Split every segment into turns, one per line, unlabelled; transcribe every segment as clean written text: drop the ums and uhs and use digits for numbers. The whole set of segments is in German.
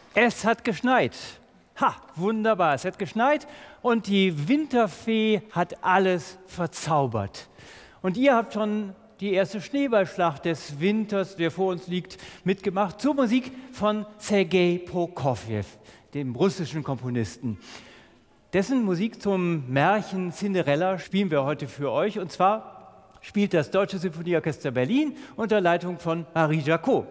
Es hat geschneit. Ha, wunderbar, es hat geschneit und die Winterfee hat alles verzaubert. Und ihr habt schon die erste Schneeballschlacht des Winters, der vor uns liegt, mitgemacht, zur Musik von Sergei Prokofjew, dem russischen Komponisten. Dessen Musik zum Märchen Cinderella spielen wir heute für euch. Und zwar spielt das Deutsche Symphonieorchester Berlin unter Leitung von Marie Jacot.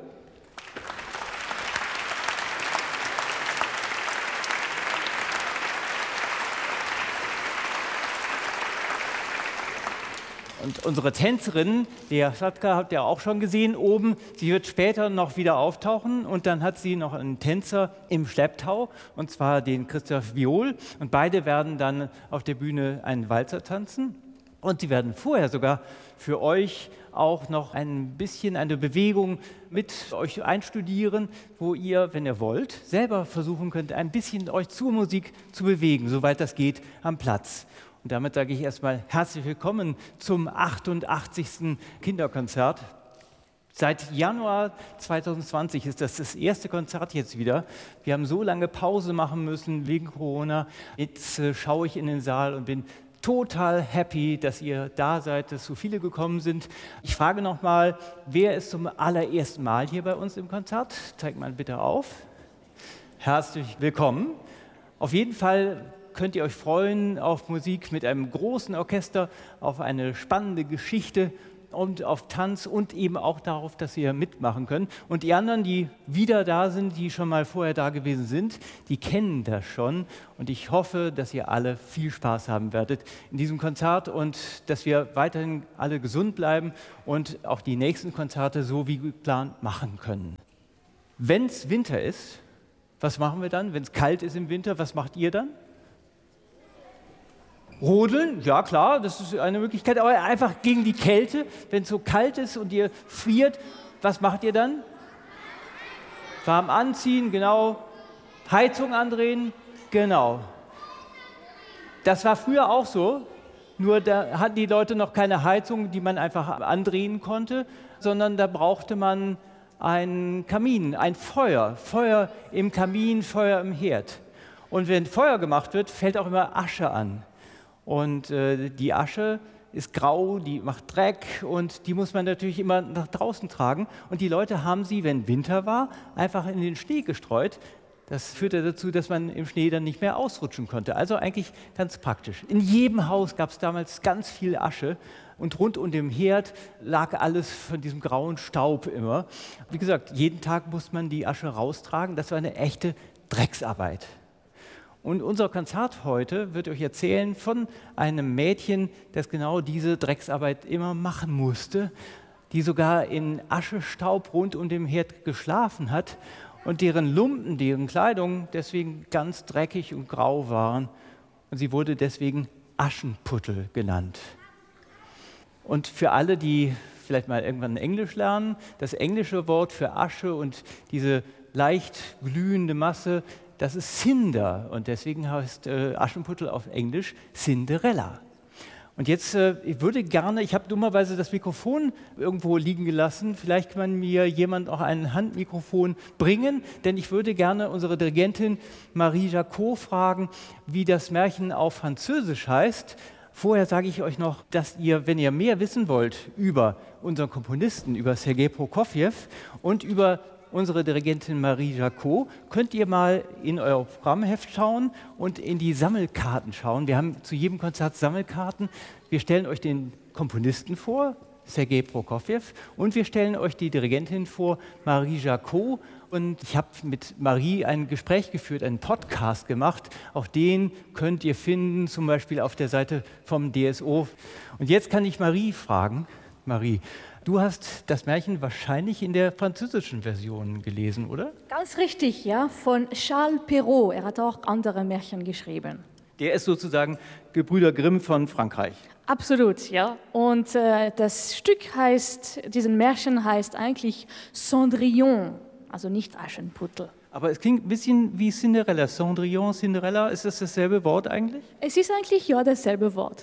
Und unsere Tänzerin, Lea Satka, habt ihr auch schon gesehen oben, sie wird später noch wieder auftauchen und dann hat sie noch einen Tänzer im Schlepptau, und zwar den Christoph Viol, und beide werden dann auf der Bühne einen Walzer tanzen und sie werden vorher sogar für euch auch noch ein bisschen eine Bewegung mit euch einstudieren, wo ihr, wenn ihr wollt, selber versuchen könnt, ein bisschen euch zur Musik zu bewegen, soweit das geht, am Platz. Und damit sage ich erstmal herzlich willkommen zum 88. Kinderkonzert. Seit Januar 2020 ist das erste Konzert jetzt wieder. Wir haben so lange Pause machen müssen wegen Corona. Jetzt schaue ich in den Saal und bin total happy, dass ihr da seid, dass so viele gekommen sind. Ich frage nochmal, wer ist zum allerersten Mal hier bei uns im Konzert? Zeigt mal bitte auf. Herzlich willkommen. Auf jeden Fall könnt ihr euch freuen auf Musik mit einem großen Orchester, auf eine spannende Geschichte und auf Tanz und eben auch darauf, dass ihr mitmachen könnt. Und die anderen, die wieder da sind, die schon mal vorher da gewesen sind, die kennen das schon. Und ich hoffe, dass ihr alle viel Spaß haben werdet in diesem Konzert und dass wir weiterhin alle gesund bleiben und auch die nächsten Konzerte so wie geplant machen können. Wenn es Winter ist, was machen wir dann? Wenn es kalt ist im Winter, was macht ihr dann? Rodeln, ja klar, das ist eine Möglichkeit, aber einfach gegen die Kälte, wenn es so kalt ist und ihr friert, was macht ihr dann? Warm anziehen, genau. Heizung andrehen, genau. Das war früher auch so, nur da hatten die Leute noch keine Heizung, die man einfach andrehen konnte, sondern da brauchte man einen Kamin, ein Feuer. Feuer im Kamin, Feuer im Herd. Und wenn Feuer gemacht wird, fällt auch immer Asche an. Und die Asche ist grau, die macht Dreck und die muss man natürlich immer nach draußen tragen. Und die Leute haben sie, wenn Winter war, einfach in den Schnee gestreut. Das führte dazu, dass man im Schnee dann nicht mehr ausrutschen konnte. Also eigentlich ganz praktisch. In jedem Haus gab es damals ganz viel Asche und rund um den Herd lag alles von diesem grauen Staub immer. Wie gesagt, jeden Tag musste man die Asche raustragen. Das war eine echte Drecksarbeit. Und unser Konzert heute wird euch erzählen von einem Mädchen, das genau diese Drecksarbeit immer machen musste, die sogar in Aschestaub rund um den Herd geschlafen hat und deren Lumpen, deren Kleidung deswegen ganz dreckig und grau waren. Und sie wurde deswegen Aschenputtel genannt. Und für alle, die vielleicht mal irgendwann Englisch lernen, das englische Wort für Asche und diese leicht glühende Masse, das ist Cinder und deswegen heißt Aschenputtel auf Englisch Cinderella. Und jetzt, ich würde gerne, ich habe dummerweise das Mikrofon irgendwo liegen gelassen, vielleicht kann mir jemand auch ein Handmikrofon bringen, denn ich würde gerne unsere Dirigentin Marie Jacot fragen, wie das Märchen auf Französisch heißt. Vorher sage ich euch noch, dass ihr, wenn ihr mehr wissen wollt über unseren Komponisten, über Sergei Prokofjew und über unsere Dirigentin Marie Jacot, könnt ihr mal in euer Programmheft schauen und in die Sammelkarten schauen. Wir haben zu jedem Konzert Sammelkarten. Wir stellen euch den Komponisten vor, Sergei Prokofjew, und wir stellen euch die Dirigentin vor, Marie Jacot. Und ich habe mit Marie ein Gespräch geführt, einen Podcast gemacht. Auch den könnt ihr finden, zum Beispiel auf der Seite vom DSO. Und jetzt kann ich Marie fragen, Marie, du hast das Märchen wahrscheinlich in der französischen Version gelesen, oder?
Ganz richtig, ja, von Charles Perrault. Er hat auch andere Märchen geschrieben.
Der ist sozusagen Gebrüder Grimm von Frankreich.
Absolut, ja. Und das Stück heißt, diesen Märchen heißt eigentlich Cendrillon, also nicht Aschenputtel.
Aber es klingt ein bisschen wie Cinderella. Cendrillon, Cinderella, ist das dasselbe Wort eigentlich?
Es ist eigentlich ja dasselbe Wort.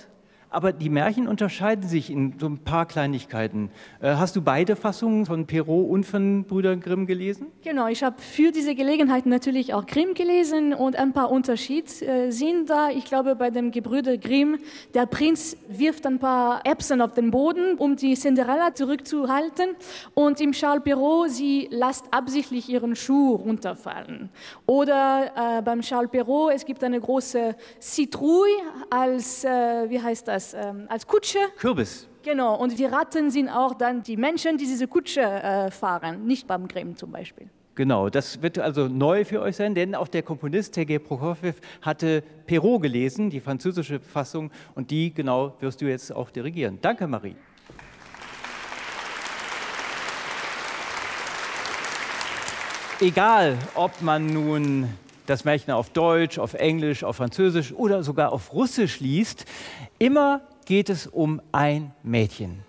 Aber die Märchen unterscheiden sich in so ein paar Kleinigkeiten. Hast du beide Fassungen von Perrault und von Brüder Grimm gelesen?
Genau, ich habe für diese Gelegenheit natürlich auch Grimm gelesen und ein paar Unterschiede sind da. Ich glaube, bei dem Gebrüder Grimm, der Prinz wirft ein paar Erbsen auf den Boden, um die Cinderella zurückzuhalten. Und im Charles Perrault, sie lässt absichtlich ihren Schuh runterfallen. Oder beim Charles Perrault, es gibt eine große Citrouille als, wie heißt das, als Kutsche.
Kürbis.
Genau, und die Ratten sind auch dann die Menschen, die diese Kutsche fahren, nicht beim Grimm zum Beispiel.
Genau, das wird also neu für euch sein, denn auch der Komponist Sergei Prokofjew hatte Perrault gelesen, die französische Fassung, und die genau wirst du jetzt auch dirigieren. Danke, Marie. Egal, ob man nun das Märchen auf Deutsch, auf Englisch, auf Französisch oder sogar auf Russisch liest, immer geht es um ein Mädchen.